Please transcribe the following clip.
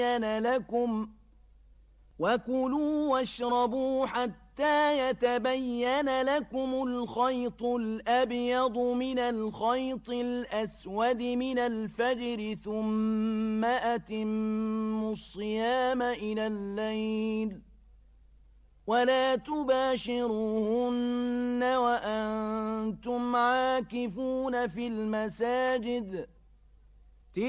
لكم وكلوا واشربوا حتى يتبين لكم الخيط الأبيض من الخيط الأسود من الفجر ثم أتموا الصيام إلى الليل ولا تباشروهن وأنتم عاكفون في المساجد